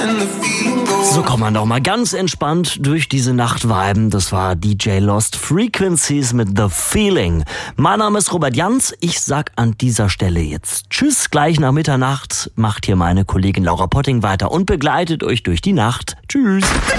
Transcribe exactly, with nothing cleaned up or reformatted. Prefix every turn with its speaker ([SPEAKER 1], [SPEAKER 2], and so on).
[SPEAKER 1] So kann man doch mal ganz entspannt durch diese Nacht viben. Das war D J Lost Frequencies mit The Feeling. Mein Name ist Robert Jans. Ich sag an dieser Stelle jetzt Tschüss, gleich nach Mitternacht macht hier meine Kollegin Laura Potting weiter und begleitet euch durch die Nacht. Tschüss.